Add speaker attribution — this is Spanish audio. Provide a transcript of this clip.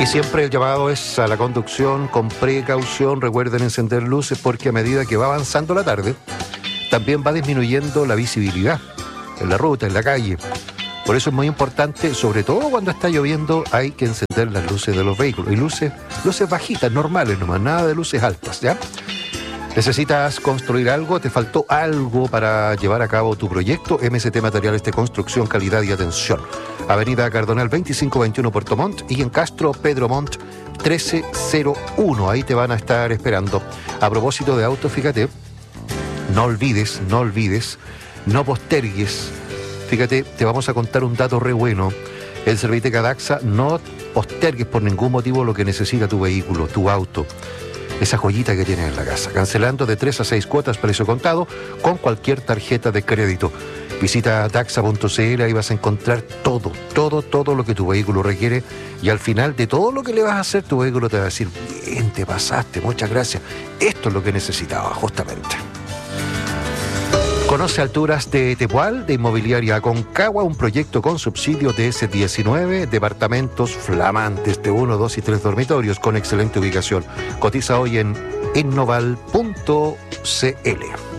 Speaker 1: Y siempre el llamado es a la conducción con precaución. Recuerden encender luces porque a medida que va avanzando la tarde, también va disminuyendo la visibilidad en la ruta, en la calle. Por eso es muy importante, sobre todo cuando está lloviendo, hay que encender las luces de los vehículos. Y luces bajitas, normales nomás, nada de luces altas, ¿ya? ¿Necesitas construir algo? ¿Te faltó algo para llevar a cabo tu proyecto? MST Materiales de Construcción, Calidad y Atención. Avenida Cardonal 2521 Puerto Montt y en Castro Pedro Montt 1301. Ahí te van a estar esperando. A propósito de autos, fíjate, no olvides, no postergues. Fíjate, te vamos a contar un dato re bueno. El Serviteca Daxa, no postergues por ningún motivo lo que necesita tu vehículo, tu auto. Esa joyita que tienes en la casa, cancelando de 3 a 6 cuotas precio contado con cualquier tarjeta de crédito. Visita daxa.cl, ahí vas a encontrar todo lo que tu vehículo requiere y al final de todo lo que le vas a hacer, tu vehículo te va a decir, bien, te pasaste, muchas gracias. Esto es lo que necesitaba, justamente. Conoce Alturas de Tepual, de Inmobiliaria Aconcagua, un proyecto con subsidio de S19, departamentos flamantes de 1, 2 y 3 dormitorios con excelente ubicación. Cotiza hoy en innoval.cl.